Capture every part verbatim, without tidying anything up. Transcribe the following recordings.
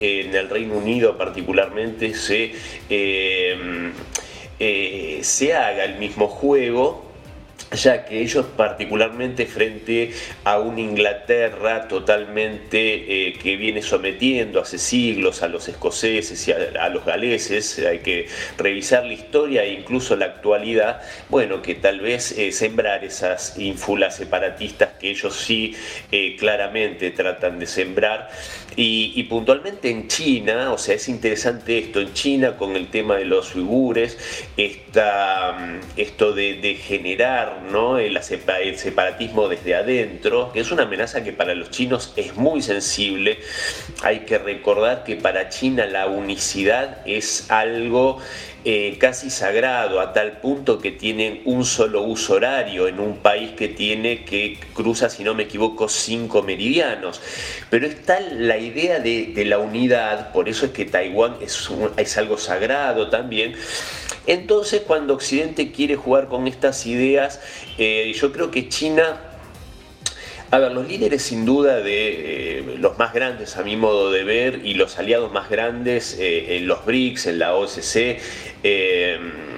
en el Reino Unido particularmente se, eh, eh, se haga el mismo juego, ya que ellos particularmente frente a una Inglaterra totalmente eh, que viene sometiendo hace siglos a los escoceses y a, a los galeses, hay que revisar la historia e incluso la actualidad, bueno, que tal vez eh, sembrar esas ínfulas separatistas que ellos sí eh, claramente tratan de sembrar. Y, y puntualmente en China, o sea, es interesante esto, en China con el tema de los uigures, esta, esto de, de generar, ¿no?, el, el separatismo desde adentro, que es una amenaza que para los chinos es muy sensible. Hay que recordar que para China la unicidad es algo Eh, casi sagrado, a tal punto que tienen un solo uso horario en un país que tiene, que cruza, si no me equivoco, cinco meridianos. Pero es tal la idea de, de la unidad, por eso es que Taiwán es, un, es algo sagrado también. Entonces, cuando Occidente quiere jugar con estas ideas, eh, yo creo que China... A ver, los líderes sin duda de eh, los más grandes a mi modo de ver y los aliados más grandes eh, en los BRICS, en la O S C, eh,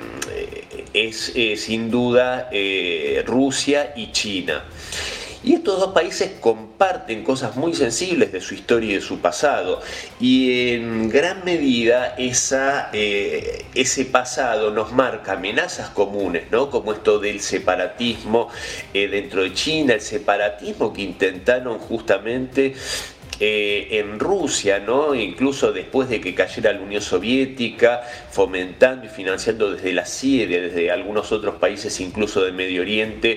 es eh, sin duda eh, Rusia y China. Y estos dos países comparten cosas muy sensibles de su historia y de su pasado. Y en gran medida esa, eh, ese pasado nos marca amenazas comunes, ¿no?, como esto del separatismo eh, dentro de China, el separatismo que intentaron justamente Eh, en Rusia, ¿no?, incluso después de que cayera la Unión Soviética, fomentando y financiando desde la Siria, desde algunos otros países, incluso de Medio Oriente,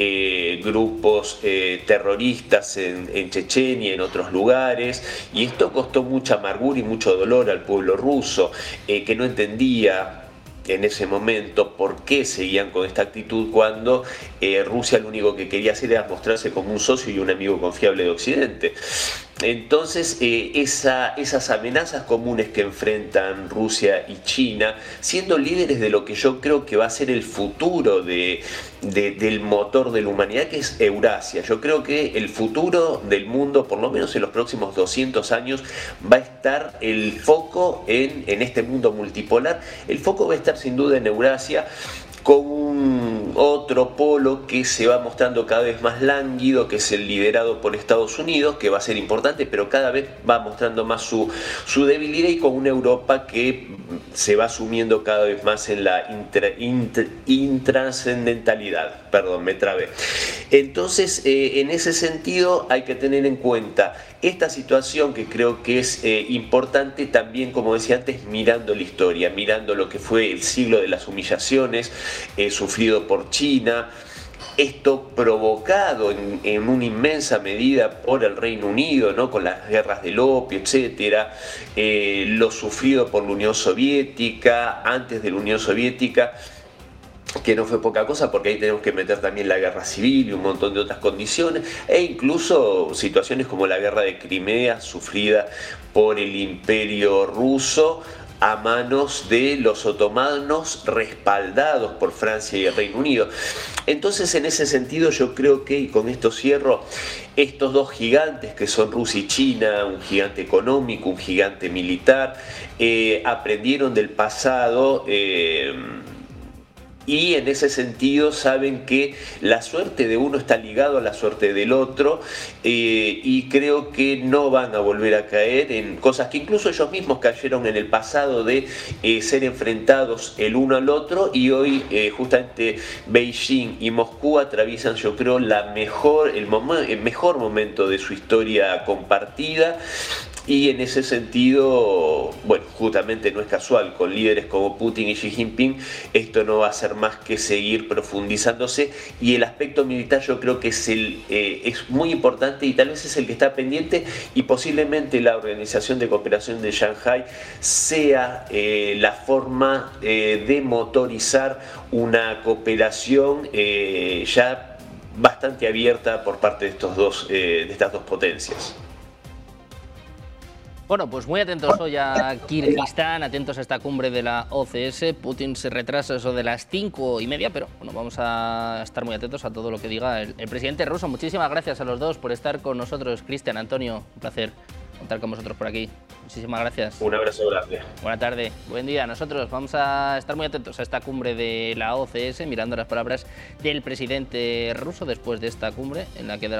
eh, grupos eh, terroristas en, en Chechenia y en otros lugares, y esto costó mucha amargura y mucho dolor al pueblo ruso, eh, que no entendía en ese momento por qué seguían con esta actitud cuando eh, Rusia lo único que quería hacer era mostrarse como un socio y un amigo confiable de Occidente. Entonces, eh, esa, esas amenazas comunes que enfrentan Rusia y China, siendo líderes de lo que yo creo que va a ser el futuro de, de, del motor de la humanidad, que es Eurasia. Yo creo que el futuro del mundo, por lo menos en los próximos doscientos años, va a estar el foco en, en este mundo multipolar. El foco va a estar sin duda en Eurasia, con un otro polo que se va mostrando cada vez más lánguido, que es el liderado por Estados Unidos, que va a ser importante, pero cada vez va mostrando más su, su debilidad, y con una Europa que se va sumiendo cada vez más en la intra, intra, intrascendentalidad. Perdón, me trabé. Entonces, eh, en ese sentido hay que tener en cuenta esta situación, que creo que es eh, importante también, como decía antes, mirando la historia, mirando lo que fue el siglo de las humillaciones eh, sufrido por China, esto provocado en, en una inmensa medida por el Reino Unido, ¿no?, con las guerras del opio, etcétera, eh, lo sufrido por la Unión Soviética, antes de la Unión Soviética, que no fue poca cosa, porque ahí tenemos que meter también la guerra civil y un montón de otras condiciones, e incluso situaciones como la guerra de Crimea, sufrida por el Imperio Ruso a manos de los otomanos, respaldados por Francia y el Reino Unido. Entonces, en ese sentido, yo creo que, y con esto cierro, estos dos gigantes que son Rusia y China, un gigante económico, un gigante militar, eh, aprendieron del pasado, eh, y en ese sentido saben que la suerte de uno está ligado a la suerte del otro, eh, y creo que no van a volver a caer en cosas que incluso ellos mismos cayeron en el pasado, de eh, ser enfrentados el uno al otro, y hoy eh, justamente Beijing y Moscú atraviesan, yo creo, la mejor, el, mom- el mejor momento de su historia compartida. Y en ese sentido, bueno, justamente no es casual, con líderes como Putin y Xi Jinping, esto no va a ser más que seguir profundizándose, y el aspecto militar yo creo que es, el, eh, es muy importante, y tal vez es el que está pendiente, y posiblemente la Organización de Cooperación de Shanghái sea eh, la forma eh, de motorizar una cooperación eh, ya bastante abierta por parte de, estos dos, eh, de estas dos potencias. Bueno, pues muy atentos hoy a Kirguistán, atentos a esta cumbre de la O C S. Putin se retrasa eso de las cinco y media, pero bueno, vamos a estar muy atentos a todo lo que diga el, el presidente ruso. Muchísimas gracias a los dos por estar con nosotros. Cristian, Antonio, un placer contar con vosotros por aquí. Muchísimas gracias. Un abrazo grande. Buena tarde, buen día. Nosotros vamos a estar muy atentos a esta cumbre de la O C S, mirando las palabras del presidente ruso después de esta cumbre, en la que